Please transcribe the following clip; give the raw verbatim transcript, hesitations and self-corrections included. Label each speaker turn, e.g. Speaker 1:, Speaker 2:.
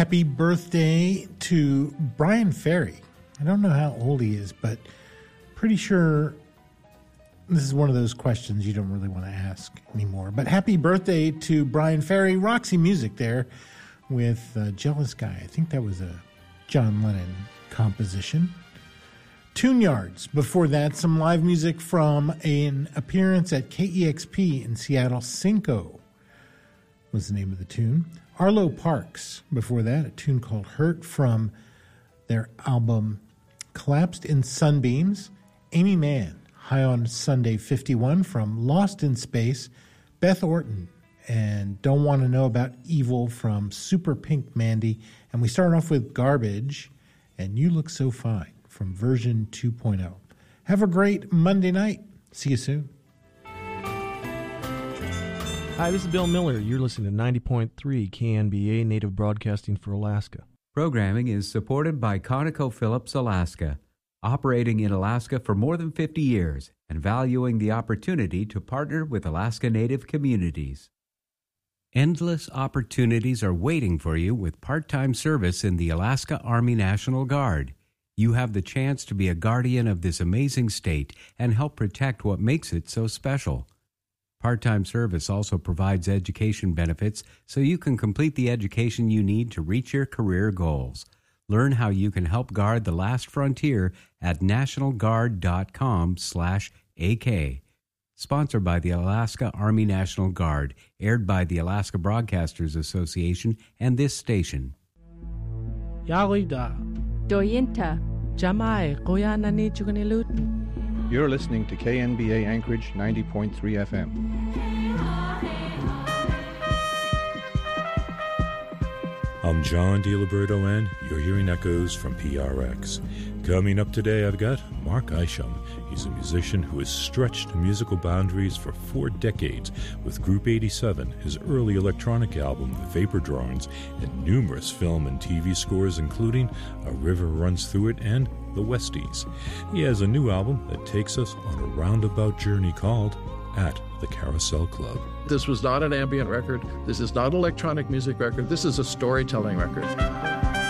Speaker 1: Happy birthday to Brian Ferry. I don't know how old he is, but pretty sure this is one of those questions you don't really want to ask anymore. But happy birthday to Brian Ferry. Roxy Music there with uh, Jealous Guy. I think that was a John Lennon composition. Tune Yards. Before that, some live music from an appearance at K E X P in Seattle. Cinco was the name of the tune. Arlo Parks. Before that, a tune called Hurt from their album Collapsed in Sunbeams. Amy Mann, High on Sunday fifty-one from Lost in Space. Beth Orton and Don't Want to Know About Evil from Super Pink Mandy. And we start off with Garbage and You Look So Fine from version two point oh. Have a great Monday night. See you soon.
Speaker 2: Hi, this is Bill Miller. You're listening to ninety point three K N B A Native Broadcasting for Alaska.
Speaker 3: Programming is supported by ConocoPhillips Alaska, operating in Alaska for more than fifty years and valuing the opportunity to partner with Alaska Native communities. Endless opportunities are waiting for you with part-time service in the Alaska Army National Guard. You have the chance to be a guardian of this amazing state and help protect what makes it so special. Part-time service also provides education benefits so you can complete the education you need to reach your career goals. Learn how you can help guard the last frontier at nationalguard.com slash AK. Sponsored by the Alaska Army National Guard, aired by the Alaska Broadcasters Association and this station.
Speaker 4: Yarida.
Speaker 5: Doyinta.
Speaker 4: Jamai, Koyanani Chukanilut.
Speaker 6: You're listening to K N B A Anchorage ninety point three F M.
Speaker 7: I'm John DiLiberto, and you're hearing echoes from P R X. Coming up today, I've got Mark Isham. He's a musician who has stretched musical boundaries for four decades with Group eighty-seven, his early electronic album, The Vapor Drawings, and numerous film and T V scores, including A River Runs Through It and The Westies. He has a new album that takes us on a roundabout journey called At the Carousel Club.
Speaker 8: This was not an ambient record. This is not an electronic music record. This is a storytelling record.